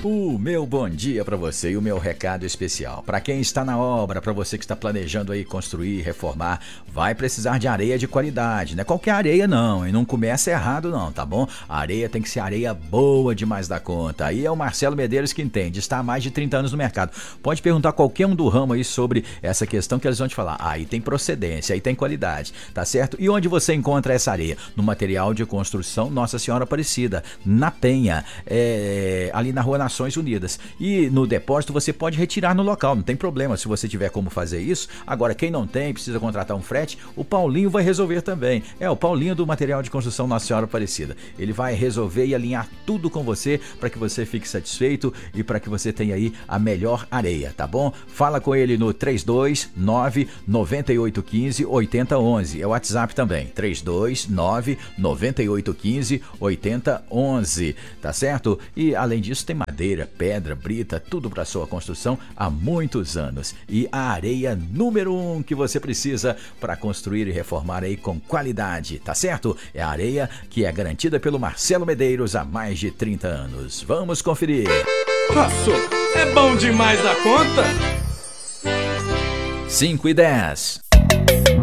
O meu bom dia para você e o meu recado especial. Para quem está na obra, para você que está planejando aí construir, reformar, vai precisar de areia de qualidade. Não é qualquer areia não, e não começa errado não, tá bom? A areia tem que ser areia boa demais da conta. Aí é o Marcelo Medeiros que entende, está há mais de 30 anos no mercado. Pode perguntar a qualquer um do ramo aí sobre essa questão que eles vão te falar. Aí tem procedência, aí tem qualidade, tá certo? E onde você encontra essa areia? No material de construção Nossa Senhora Aparecida, na Penha, ali na Rua Nações Unidas. E no depósito você pode retirar no local, não tem problema se você tiver como fazer isso. Agora, quem não tem, precisa contratar um frete, o Paulinho vai resolver também. É o Paulinho do material de construção Nossa Senhora Aparecida. Ele vai resolver e alinhar tudo com você para que você fique satisfeito e para que você tenha aí a melhor areia, tá bom? Fala com ele no 329 9815 8011. É o WhatsApp também, 329 9815 8011, tá certo? E além disso tem madeira, pedra, brita, tudo para sua construção há muitos anos. E a areia número 1 que você precisa para construir e reformar aí com qualidade, tá certo? É a areia que é garantida pelo Marcelo Medeiros há mais de 30 anos. Vamos conferir. Passou, é bom demais da conta? 5 e 10.